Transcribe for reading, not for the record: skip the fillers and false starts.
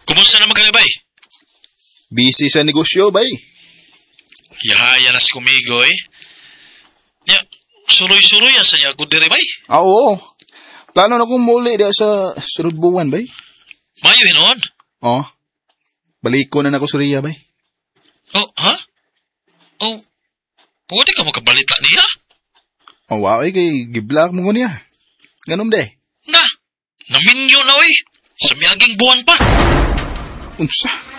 Kumusta na magalabay? Busy sa negosyo, bay. Yahaya na si kumigo eh. Nya, suroy-suroy sa niya ako dire bay. Oo. Plano na kong muli diya sa sunod buwan, bay. Mayo hinoon. Oo. Balik ko na ako sa Ria, bay. Oh, ha? Oh, pwede ka makabalita niya? O, wow, kay giblak mo niya. Ganun, de. Na, naminyo na oy. Sa miyaging buwan pa. Unsa?